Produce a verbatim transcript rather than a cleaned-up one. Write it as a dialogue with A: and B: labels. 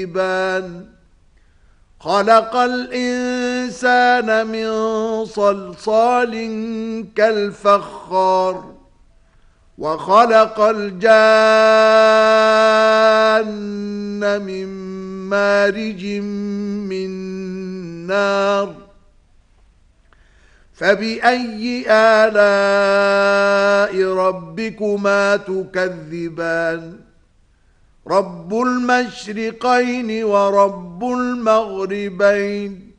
A: تكذبان خلق الإنسان من صلصال كالفخار وخلق الجان من مارج من نار فبأي آلاء ربكما تكذبان رب المشرقين ورب المغربين